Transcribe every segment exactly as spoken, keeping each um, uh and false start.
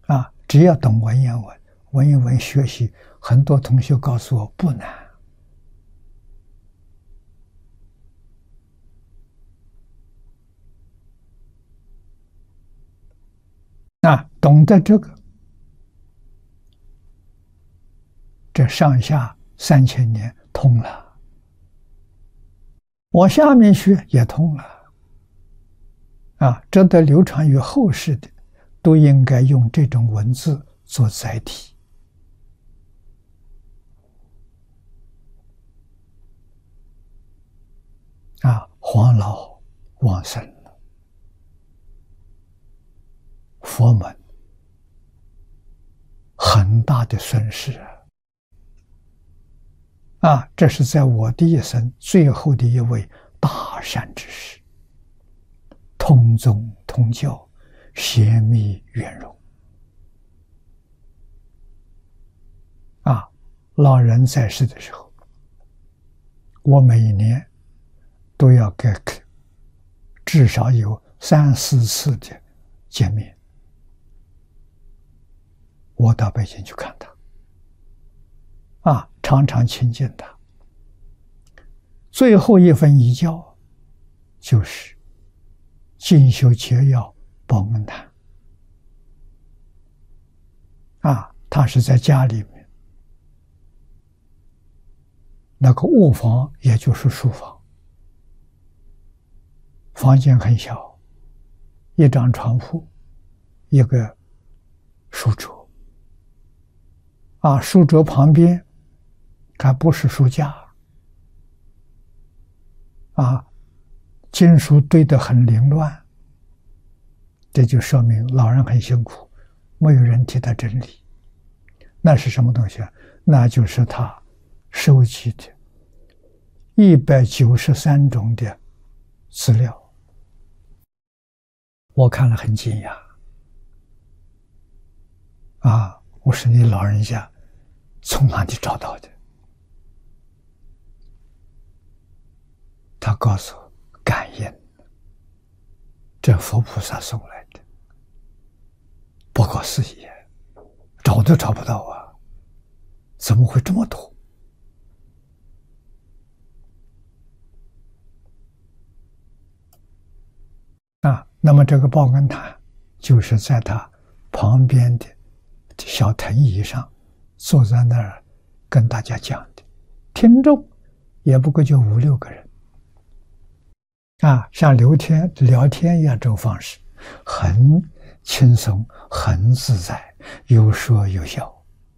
啊，只要懂文言文，文言文学习，很多同学告诉我不难。啊，懂得这个，这上下三千年通了，我下面学也通了。啊，这得流传于后世的，都应该用这种文字做载体。啊，黄老往生了，佛门很大的损失啊！啊，这是在我的一生最后的一位大善之士，通宗通教，协密圆融。啊，老人在世的时候，我每一年都要给至少有三四次的见面，我到北京去看他，啊，常常亲近他。最后一份遗教就是进修节要报恩坛。啊，他是在家里面，那个卧房也就是书房，房间很小，一张床铺，一个书桌。啊，书桌旁边还不是书架，啊，经书堆得很凌乱，这就说明老人很辛苦，没有人替他整理。那是什么东西啊？那就是他收集的一百九十三种的资料。我看了很惊讶，啊，我说你老人家从哪里找到的？他告诉我，感应，这佛菩萨送来的，不可思议，找都找不到啊！怎么会这么多？啊，那么这个报恩坛就是在他旁边的小藤椅上坐在那儿跟大家讲的，听众也不过就五六个人。啊，像聊天聊天一样，这种方式很轻松，很自在，有说有笑。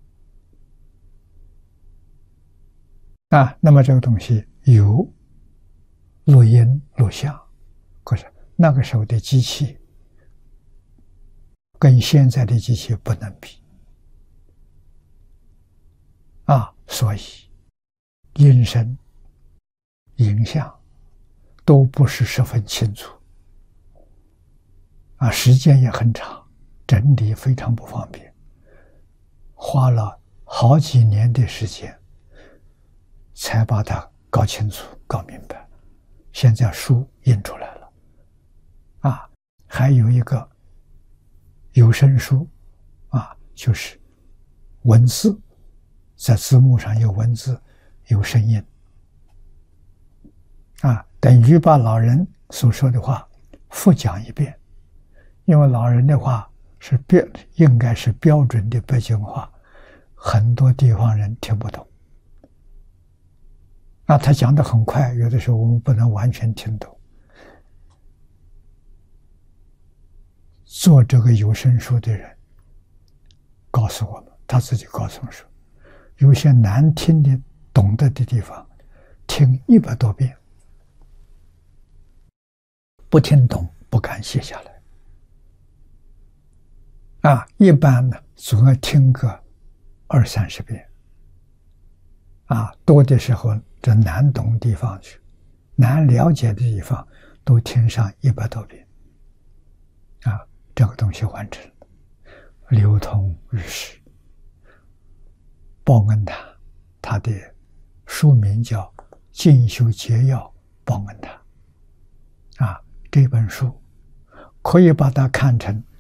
啊，那么这个东西有录音录像，可是那个时候的机器跟现在的机器不能比。啊，所以音声、影像都不是十分清楚，啊，时间也很长，整理非常不方便，花了好几年的时间才把它搞清楚、搞明白。现在书印出来了，啊，还有一个有声书，啊，就是文字，在字幕上有文字，有声音，啊，等于把老人所说的话复讲一遍。因为老人的话是标，应该是标准的北京话，很多地方人听不懂。啊，他讲得很快，有的时候我们不能完全听懂。做这个有声书的人告诉我们，他自己告诉我说，有些难听的、懂得的地方，听一百多遍，不听懂不敢写下来。啊，一般呢，总要听个二三十遍。啊，多的时候，这难懂地方去，难了解的地方，都听上一百多遍。啊，这个东西完成了，流通于世。报恩坛，它的书名叫《进修节要报恩坛》。啊，这本书可以把它看成